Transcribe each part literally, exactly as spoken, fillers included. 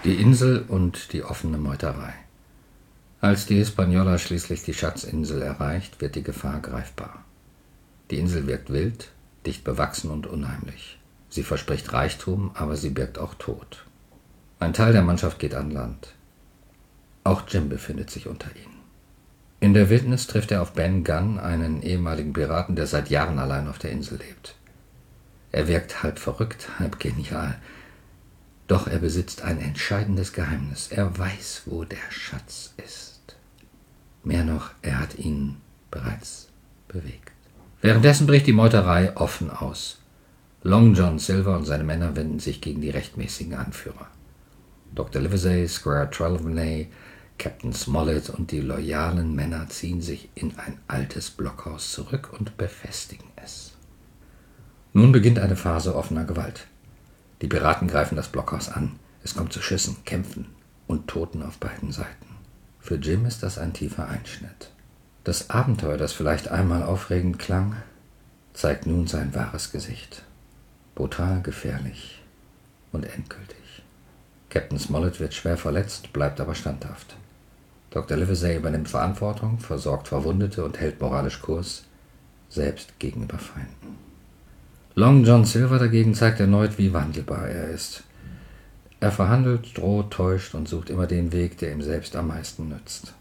Die Insel und die offene Meuterei. Als die Hispaniola schließlich die Schatzinsel erreicht, wird die Gefahr greifbar. Die Insel wirkt wild, dicht bewachsen und unheimlich. Sie verspricht Reichtum, aber sie birgt auch Tod. Ein Teil der Mannschaft geht an Land. Auch Jim befindet sich unter ihnen. In der Wildnis trifft er auf Ben Gunn, einen ehemaligen Piraten, der seit Jahren allein auf der Insel lebt. Er wirkt halb verrückt, halb genial. Doch er besitzt ein entscheidendes Geheimnis. Er weiß, wo der Schatz ist. Mehr noch, er hat ihn bereits bewegt. Währenddessen bricht die Meuterei offen aus. Long John Silver und seine Männer wenden sich gegen die rechtmäßigen Anführer. Doktor Livesey, Squire Trelawney, Captain Smollett und die loyalen Männer ziehen sich in ein altes Blockhaus zurück und befestigen es. Nun beginnt eine Phase offener Gewalt. Die Piraten greifen das Blockhaus an. Es kommt zu Schüssen, Kämpfen und Toten auf beiden Seiten. Für Jim ist das ein tiefer Einschnitt. Das Abenteuer, das vielleicht einmal aufregend klang, zeigt nun sein wahres Gesicht. Brutal, gefährlich und endgültig. Captain Smollett wird schwer verletzt, bleibt aber standhaft. Doktor Livesey übernimmt Verantwortung, versorgt Verwundete und hält moralisch Kurs, selbst gegenüber Feinden. Long John Silver dagegen zeigt erneut, wie wandelbar er ist. Er verhandelt, droht, täuscht und sucht immer den Weg, der ihm selbst am meisten nützt.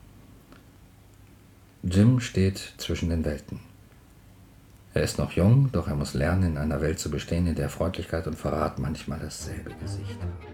Jim steht zwischen den Welten. Er ist noch jung, doch er muss lernen, in einer Welt zu bestehen, in der Freundlichkeit und Verrat manchmal dasselbe Gesicht haben.